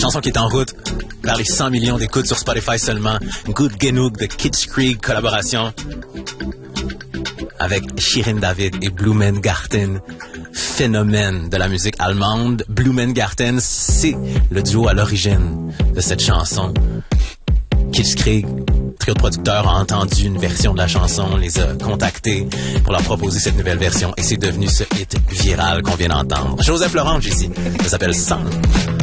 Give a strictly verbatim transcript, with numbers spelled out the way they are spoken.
chanson qui est en route vers les cent millions d'écoutes sur Spotify seulement. Good Genug de Kitschkrieg, collaboration avec Shirin David et Blumengarten. Phénomène de la musique allemande. Blumengarten, c'est le duo à l'origine de cette chanson. Kitschkrieg, trio de producteurs, a entendu une version de la chanson, les a contactés pour leur proposer cette nouvelle version et c'est devenu ce hit viral qu'on vient d'entendre. Joseph Laurent ici, ça s'appelle Sand.